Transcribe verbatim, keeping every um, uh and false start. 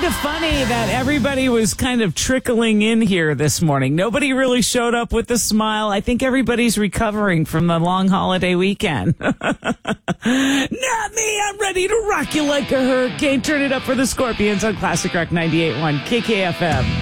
kind of funny that everybody was kind of trickling in here this morning. Nobody really showed up with a smile. I think everybody's recovering from the long holiday weekend. Not me. I'm ready to rock you like a hurricane. Turn it up for the Scorpions on Classic Rock ninety-eight point one K K F M.